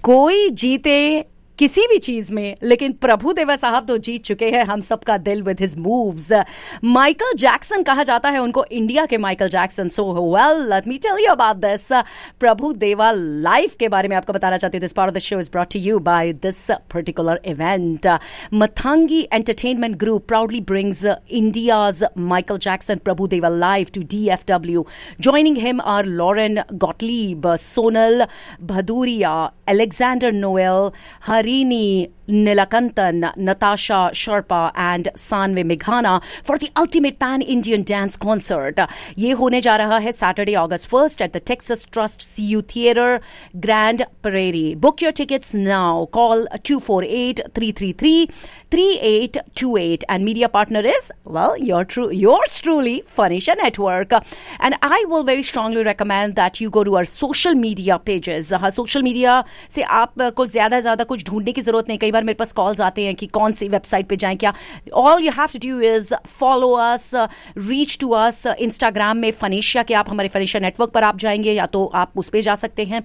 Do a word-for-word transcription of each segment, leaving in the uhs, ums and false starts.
कोई जीते किसी भी चीज में, लेकिन प्रभु देवा साहब तो जीत चुके हैं हम सबका दिल with his moves. Michael Jackson कहा जाता है उनको, इंडिया के Michael Jackson. So well, let me tell you about this. प्रभु देवा लाइफ के बारे में आपको बताना चाहती हूँ। This part of the show is brought to you by this particular event. Mathangi Entertainment Group proudly brings uh, India's Michael Jackson Prabhu Deva live to D F W. Joining him are Lauren Gottlieb, Sonal Bhaduria, Alexander Noel, Harini Nilakantan, Natasha Sharpa and Sanve Meghana for the ultimate pan-Indian dance concert. ये होने जा रहा है Saturday, August first at the Texas Trust C U Theater, Grand Prairie. Book your tickets now. Call two four eight, three three three, three eight two eight. And media partner is, well, your true, yours truly, Phanisha Network. And I will very strongly recommend that you go to our social media pages. हाँ, social media से आपको ज़्यादा ज़्यादा कुछ ढूंढने की ज़रूरत नहीं। कई बार मेरे पास कॉल्स आते हैं कि कौन सी वेबसाइट पे जाएं क्या। All you have to do is follow us, reach to us. Instagram में फनीशा के, आप हमारे फनीशा नेटवर्क पर आप जाएंगे या तो आप उस पे जा सकते हैं।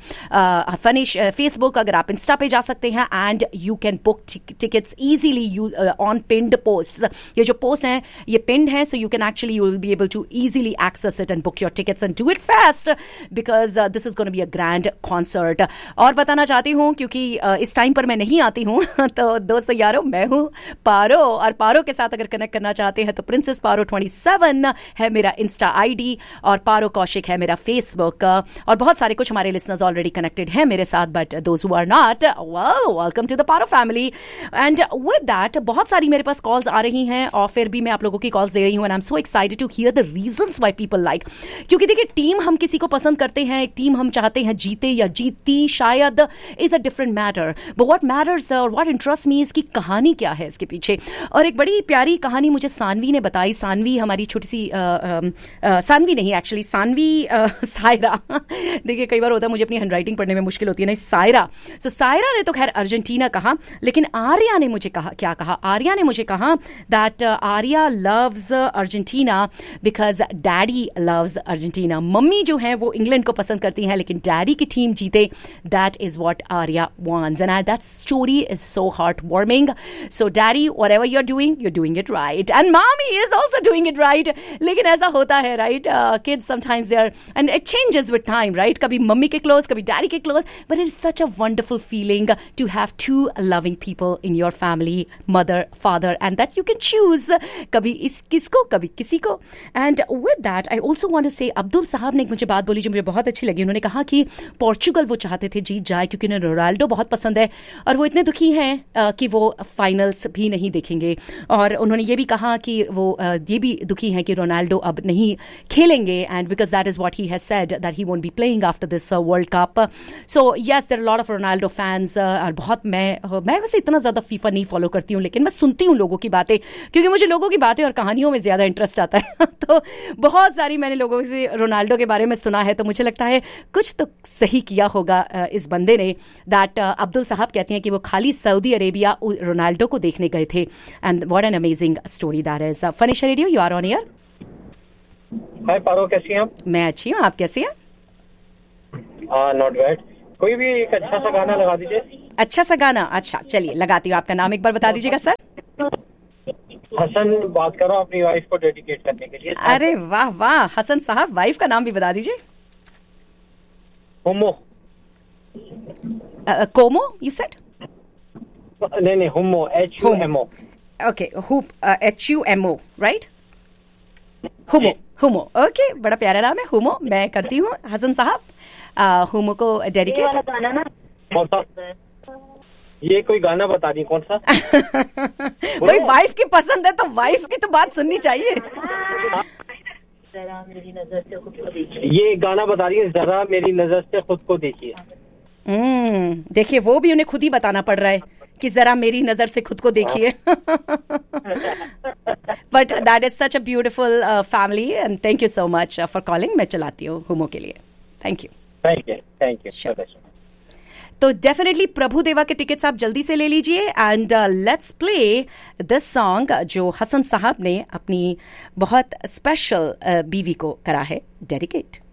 फनीश फेसबुक, अगर आप इंस्टा पे जा सकते हैं। And you can book tickets easily you on pinned post. ये जो पोस्ट हैं ये पिन्ड हैं, so you can actually you will be able to easily access it and book your tickets and do it fast because this is gonna be a grand concert. और बताना चाहती हूँ क्योंकि uh, इस time पर मैं नहीं आती हूँ तो दोस्तों यारो, मैं हूँ पारो, और पारो के साथ अगर कनेक्ट करना चाहते हैं तो प्रिंसेस पारो सत्ताईस है मेरा इंस्टा आईडी और पारो कौशिक है मेरा फेसबुक। और बहुत सारे कुछ हमारे लिसनर्स ऑलरेडी कनेक्टेड हैं मेरे साथ, but those who are not, well, welcome to the Paro family. And with that बहुत सारी मेरे पास कॉल्स आ रही हैं और फिर भी मैं आप लोगों की कॉल्स दे रही हूँ। And I am so excited to here the reasons why people like, क्योंकि देखिए टीम हम किसी को पसंद करते हैं, एक टीम हम चाहते हैं जीते या जीतती शायद is a different matter, but what matters और व्हाट इंटरेस्ट मी इसकी कहानी क्या है इसके पीछे। और एक बड़ी प्यारी कहानी मुझे सानवी ने बताई। सानवी हमारी छोटी सी आ, आ, आ, सानवी नहीं एक्चुअली सानवी आ, सायरा देखिए कई बार होता है मुझे अपनी हैंडराइटिंग पढ़ने में मुश्किल होती है ना, सायरा। सो so, सायरा ने तो खैर अर्जेंटीना कहा, लेकिन आर्या ने मुझे कहा, क्या कहा आर्या ने मुझे कहा that Arya loves Argentina because daddy loves Argentina. Mummy जो है वो इंग्लैंड को पसंद करती हैं, लेकिन डैडी की टीम जीते, that is what Arya wants. And that story is so heartwarming. So daddy, whatever you're doing, you're doing it right. And mommy is also doing it right. लेकिन ऐसा होता है, right? Uh, kids sometimes they are, and it changes with time, right? कभी mummy के close, कभी daddy के close, but it is such a wonderful feeling to have two loving people in your family, mother, father, and that you can choose कभी इस किसको, कभी किसी को. And with that, I also want to say, Abdul साहब ने एक मुझे बात बोली जो मुझे बहुत अच्छी लगी. उन्होंने कहा कि पोर्चुगल वो चाहते थे जीत जाए क्योंकि उन्हें रोनाल्डो बहुत पसंद है और वो इतने दुखी हैं कि वो फाइनल्स भी नहीं देखेंगे. और उन्होंने ये भी कहा कि वो ये भी दुखी हैं कि रोनाल्डो अब नहीं खेलेंगे, and because that is what he has said that he won't be playing after this world cup. So yes, there are lot of Ronaldo fans. और बहुत मैं मैं वैसे इतना ज़्यादा फीफा नहीं फॉलो करती हूँ, लेकिन मैं सुनती हूँ लोगों की बातें क्योंकि मुझे लोगों की बातें और कहानियों में ज़्यादा इंटरेस्ट आता है. तो बहुत सारी मैंने लोगों से रोनाल्डो के बारे में सुना है, तो मुझे लगता है कुछ तो सही किया होगा इस बंदे ने. दैट अब्दुल साहब कहते हैं कि वो खाली सऊदी अरेबिया रोनाल्डो को देखने गए थे. And what an amazing story that is. फनीशा radio, you are on air. हाय पारो, कैसी हैं आप? मैं अच्छी हूँ, आप कैसे हैं? हाँ, नॉट बैड. कोई भी एक अच्छा सा गाना लगा दीजिए. अच्छा सा गाना? अच्छा चलिए लगाती हूँ. आपका नाम एक बार बता दीजिएगा सर. हसन बात करो अपनी वाइफ को डेडिकेट करने के लिए. अरे वाह वाह, हसन साहब वाइफ का नाम भी बता दीजिए. होमो. कोमो यू सेड? नहीं नहीं, होमो, H U M O. Okay, hoop, H U M O, right? हुमो, हुमो. Okay, बड़ा प्यारा नाम है हुमो. मैं करती हूँ हसन साहब हुमो को डेडिकेट. कौन सा? ये कोई गाना बता दी, कौन सा? भाई वाइफ की पसंद है तो वाइफ की तो बात सुननी चाहिए. जरा मेरी नजर से खुद को देखिए. ये गाना बता रही है, जरा मेरी नजर से खुद को देखिए. हम्म, देखिए वो भी उन्हें खुद ही बताना पड़ रहा है कि जरा मेरी नजर से खुद को देखिए. But that is such a beautiful family and thank you so much for calling. मैं चलाती हूँ हुमो के लिए. Thank you thank you thank you. तो डेफिनेटली प्रभु देवा के टिकट्स आप जल्दी से ले लीजिए. And let's play this song जो हसन साहब ने अपनी बहुत स्पेशल uh, बीवी को करा है डेडिकेट.